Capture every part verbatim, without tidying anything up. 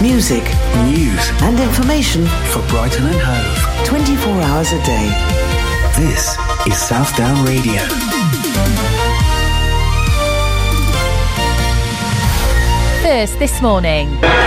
Music, news and information for Brighton and Hove. twenty-four hours a day. This is Southdown Radio. First this morning,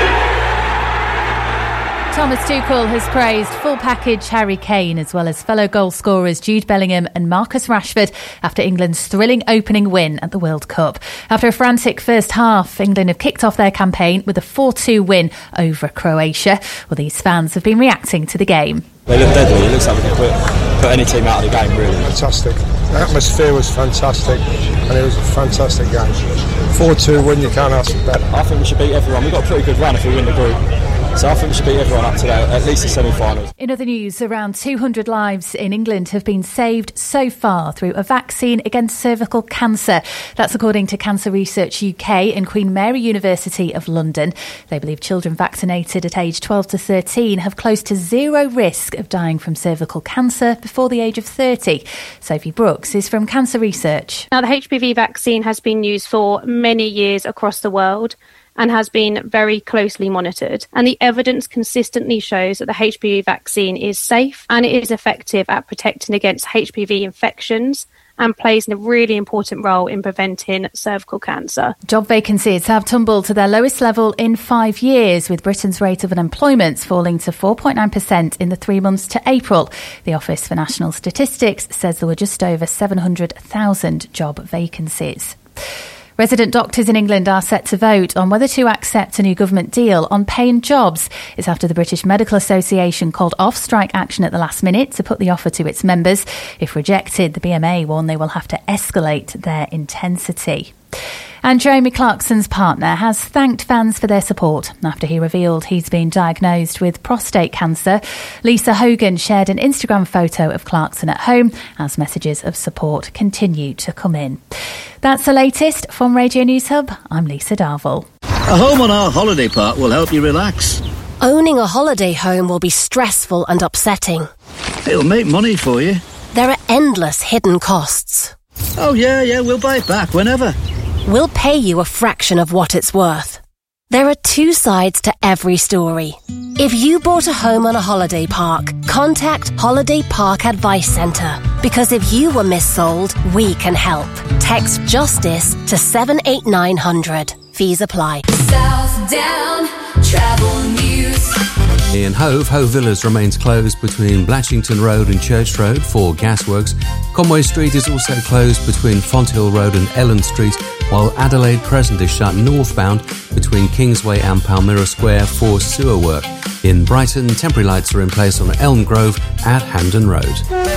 Thomas Tuchel has praised full package Harry Kane as well as fellow goal scorers Jude Bellingham and Marcus Rashford after England's thrilling opening win at the World Cup. After a frantic first half, England have kicked off their campaign with a four two win over Croatia. Well, these fans have been reacting to the game. They look deadly. It looks like we can put, put any team out of the game, really. Fantastic. The atmosphere was fantastic and it was a fantastic game. four two win, you can't ask for better. I think we should beat everyone. We've got a pretty good run if we win the group. So I think we should beat everyone up to that, at least the semi-finals. In other news, around two hundred lives in England have been saved so far through a vaccine against cervical cancer. That's according to Cancer Research U K and Queen Mary University of London. They believe children vaccinated at age twelve to thirteen have close to zero risk of dying from cervical cancer before the age of thirty. Sophie Brooks is from Cancer Research. Now, the H P V vaccine has been used for many years across the world and has been very closely monitored. And the evidence consistently shows that the H P V vaccine is safe and it is effective at protecting against H P V infections and plays a really important role in preventing cervical cancer. Job vacancies have tumbled to their lowest level in five years, with Britain's rate of unemployment falling to four point nine percent in the three months to April. The Office for National Statistics says there were just over seven hundred thousand job vacancies. Resident doctors in England are set to vote on whether to accept a new government deal on pay and jobs. It's after the British Medical Association called off strike action at the last minute to put the offer to its members. If rejected, the B M A warn they will have to escalate their intensity. And Jeremy Clarkson's partner has thanked fans for their support after he revealed he's been diagnosed with prostate cancer. Lisa Hogan shared an Instagram photo of Clarkson at home as messages of support continue to come in. That's the latest from Radio News Hub. I'm Lisa Darville. A home on our holiday park will help you relax. Owning a holiday home will be stressful and upsetting. It'll make money for you. There are endless hidden costs. Oh yeah, yeah, we'll buy it back whenever. We'll pay you a fraction of what it's worth. There are two sides to every story. If you bought a home on a holiday park, contact Holiday Park Advice Centre. Because if you were missold, we can help. Text JUSTICE to seven eight nine hundred. Fees apply. Southdown Travel News. In Hove, Hove Villas remains closed between Blatchington Road and Church Road for gasworks. Conway Street is also closed between Fonthill Road and Ellen Street, while Adelaide Crescent is shut northbound between Kingsway and Palmyra Square for sewer work. In Brighton, temporary lights are in place on Elm Grove at Hampden Road.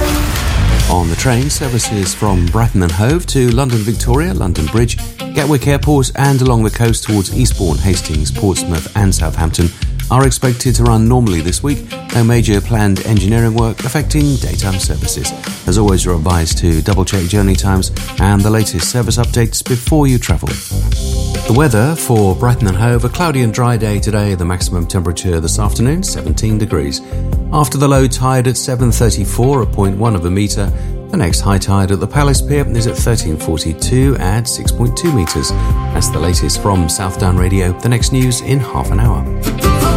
On the train, services from Brighton and Hove to London Victoria, London Bridge, Gatwick Airport and along the coast towards Eastbourne, Hastings, Portsmouth and Southampton are expected to run normally this week. No major planned engineering work affecting daytime services. As always, you're advised to double-check journey times and the latest service updates before you travel. The weather for Brighton and Hove, a cloudy and dry day today. The maximum temperature this afternoon, seventeen degrees. After the low tide at seven thirty-four, at point one of a metre. The next high tide at the Palace Pier is at thirteen forty-two at six point two metres. That's the latest from Southdown Radio. The next news in half an hour.